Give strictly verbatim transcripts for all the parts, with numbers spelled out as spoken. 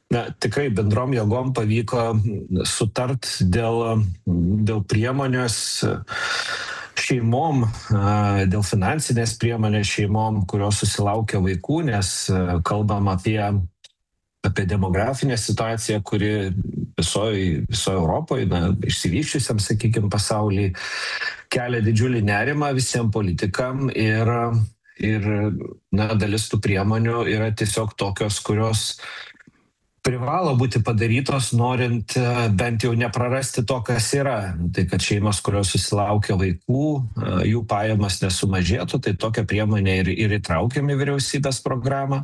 Na, tikrai bendrom jėgom pavyko sutart dėl, dėl priemonės šeimom, dėl finansinės priemonės šeimom, kurios susilaukia vaikų, nes kalbam apie, apie demografinę situaciją, kuri visoje visoje Europoje, na, išsivysčiusiam, sakykime, pasaulyje, kelia didžiulį nerimą visiems politikam ir, ir na, dalis tų priemonių yra tiesiog tokios, kurios privalo būti padarytos, norint bent jau neprarasti to, kas yra. Tai kad šeimos, kurios susilaukia vaikų, jų pajamas nesumažėtų, tai tokią priemonę ir, ir įtraukiam į vyriausybės programą.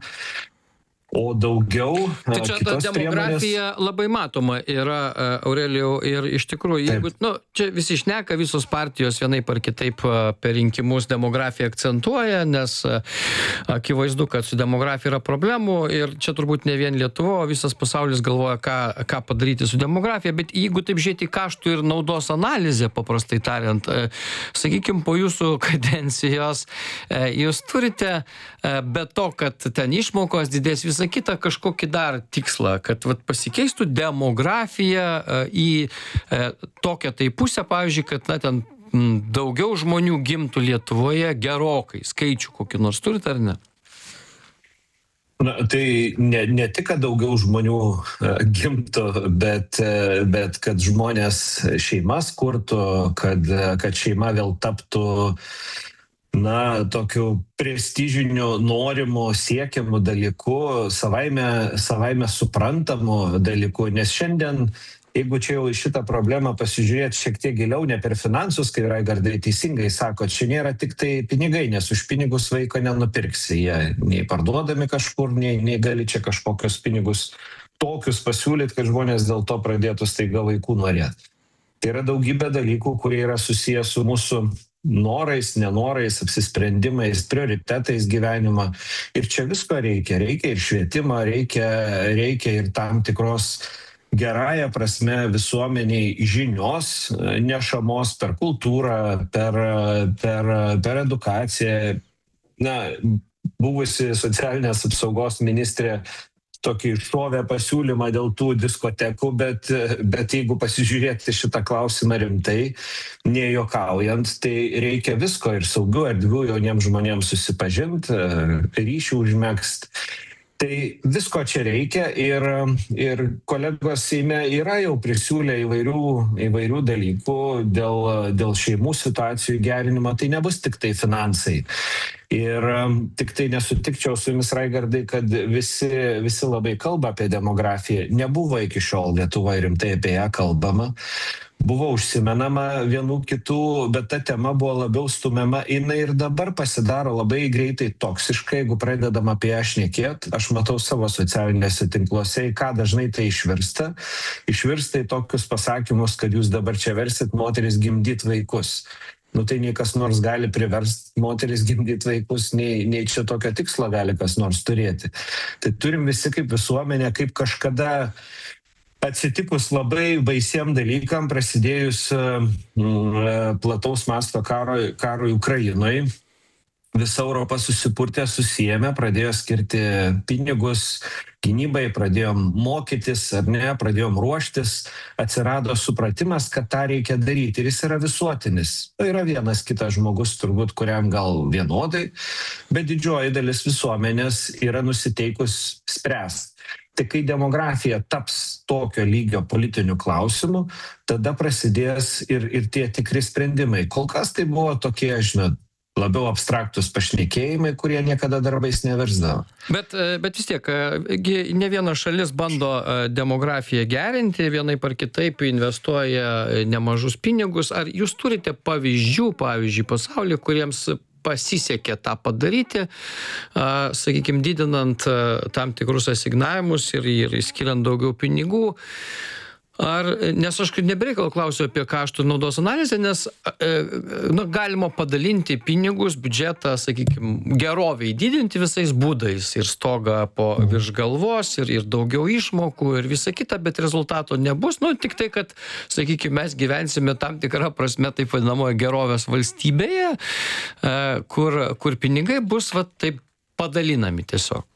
O daugiau tai čia ta demografija priemonės... labai matoma yra, Aurelijau, ir iš tikrųjų, jeigu, nu, čia visi šneka, visos partijos vienaip ar kitaip per rinkimus demografiją akcentuoja, nes akivaizdu, kad su demografija yra problemų ir čia turbūt ne vien Lietuva, o visas pasaulis galvoja, ką, ką padaryti su demografija, bet jeigu taip žiūrėti kaštų ir naudos analizę, paprastai tariant, sakykime, po jūsų kadencijos, jūs turite, be to, kad ten išmokos didės visą kitą kažkokį dar tikslą, kad vat, pasikeistų demografija į e, tokią tai pusę, pavyzdžiui, kad na, ten m, daugiau žmonių gimtų Lietuvoje gerokai, skaičių kokį nors turite ar ne? Na, tai ne, ne tik, kad daugiau žmonių uh, gimtų, bet, uh, bet kad žmonės šeimas kurtų, kad, uh, kad šeima vėl taptų na, tokiu prestižiniu, norimu, siekiamu dalyku, savaime, savaime suprantamu dalyku, nes šiandien, jeigu čia jau šitą problemą pasižiūrėti šiek tiek giliau, ne per finansus, kai Raigardai teisingai sako, čia nėra tik tai pinigai, nes už pinigus vaiko nenupirksi, jie nei parduodami kažkur, nei, nei gali čia kažkokius pinigus tokius pasiūlyti, kad žmonės dėl to pradėtų staiga vaikų norėti. Tai yra daugybė dalykų, kurie yra susijęs su mūsų norais, nenorais, apsisprendimais, prioritetais gyvenimą. Ir čia visko reikia. Reikia ir švietimo, reikia, reikia ir tam tikros gerąją prasme visuomeniai žinios nešamos per kultūrą, per, per, per edukaciją. Na, buvusi socialinės apsaugos ministrė tokį šovę pasiūlymą dėl tų diskotekų, bet, bet jeigu pasižiūrėti šitą klausimą rimtai, nejuokaujant, tai reikia visko ir saugių erdvių jauniems žmonėms susipažinti, ryšių užmegzti. Tai visko čia reikia ir, ir kolegos Seime yra jau prisiūlę įvairių, įvairių dalykų dėl, dėl šeimų situacijų gerinimo, tai nebus tik tai finansai. Ir tik tai nesutikčiau su jumis, Raigardai, kad visi, visi labai kalba apie demografiją. Nebuvo iki šiol Lietuvoje rimtai apie ją kalbama. Buvo užsimenama vienų kitų, bet ta tema buvo labiau stumiama. Jinai ir dabar pasidaro labai greitai toksiškai, jeigu pradedam apie ją šnekėti. Aš matau savo socialinėse tinkluose, į ką dažnai tai išvirsta. Išvirsta į tokius pasakymus, kad jūs dabar čia versit moteris gimdyti vaikus. Nu tai nei kas nors gali priversti moteris gimdyti vaikus, nei, nei čia tokio tikslo gali kas nors turėti. Tai turim visi kaip visuomenė, kaip kažkada atsitikus labai baisiem dalykam, prasidėjus mm, plataus masto karui, karui Ukrainoje, visa Europa susipurtė, susijėmė, pradėjo skirti pinigus gynybai, pradėjom mokytis, ar ne, pradėjom ruoštis, atsirado supratimas, kad tą reikia daryti ir jis yra visuotinis. Tai yra vienas kitas žmogus, turbūt, kuriam gal vienodai, bet didžioji dalis visuomenės yra nusiteikus spręsti. Tai kai demografija taps tokio lygio politinių klausimų, tada prasidės ir, ir tie tikri sprendimai. Kol kas tai buvo tokie, žinot, labiau abstraktus pašnekėjimai, kurie niekada darbais neversdavo. Bet, bet vis tiek, ne viena šalis bando demografiją gerinti, vienaip ar kitaip investuoja nemažus pinigus. Ar jūs turite pavyzdžių, pavyzdžiui, pasaulyje, kuriems pasisekė tą padaryti, sakykime, didinant tam tikrus asignavimus ir, ir skiriant daugiau pinigų? Ar, nes aš nebereikalo klausiu apie kaštų ir naudos analizę, nes e, nu, galima padalinti pinigus, biudžetą, sakykime, geroviai didinti visais būdais ir stogą po virš galvos ir, ir daugiau išmokų ir visa kita, bet rezultato nebus. Nu, tik tai, kad, sakykime, mes gyvensime tam tikrą prasme taip vadinamoje gerovės valstybėje, e, kur, kur pinigai bus va, taip padalinami tiesiog.